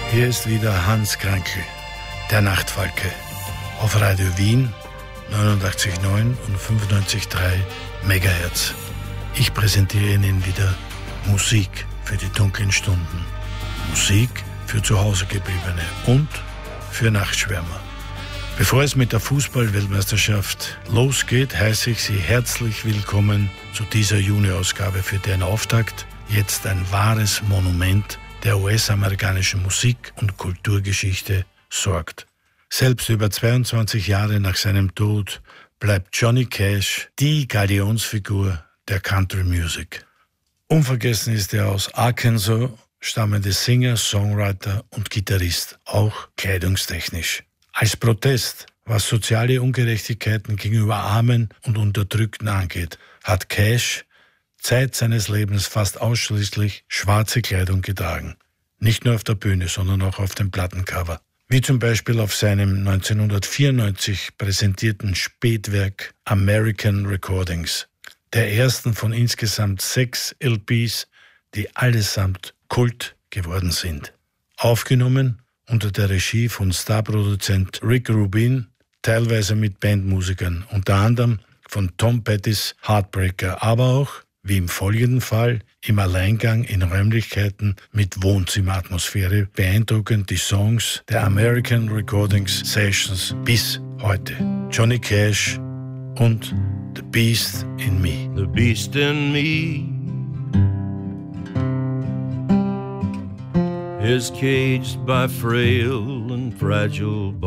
Hier ist wieder Hans Krankl, der Nachtfalke, auf Radio Wien 89,9 und 95,3 Megahertz. Ich präsentiere Ihnen wieder Musik für die dunklen Stunden, Musik für zu Hause gebliebene und für Nachtschwärmer. Bevor es mit der Fußball-Weltmeisterschaft losgeht, heiße ich Sie herzlich willkommen zu dieser Juni-Ausgabe, für deren Auftakt jetzt ein wahres Monument der US-amerikanischen Musik- und Kulturgeschichte sorgt. Selbst über 22 Jahre nach seinem Tod bleibt Johnny Cash die Galionsfigur der Country Music. Unvergessen ist der aus Arkansas stammende Singer, Songwriter und Gitarrist, auch kleidungstechnisch. Als Protest, was soziale Ungerechtigkeiten gegenüber Armen und Unterdrückten angeht, hat Cash Zeit seines Lebens fast ausschließlich schwarze Kleidung getragen. Nicht nur auf der Bühne, sondern auch auf dem Plattencover. Wie zum Beispiel auf seinem 1994 präsentierten Spätwerk American Recordings, der ersten von insgesamt 6 LPs, die allesamt Kult geworden sind. Aufgenommen unter der Regie von Starproduzent Rick Rubin, teilweise mit Bandmusikern, unter anderem von Tom Pettys Heartbreaker, aber auch, wie im folgenden Fall, im Alleingang in Räumlichkeiten mit Wohnzimmeratmosphäre beeindruckend die Songs der American Recordings Sessions bis heute. Johnny Cash und The Beast in Me. The beast in me is caged by frail and fragile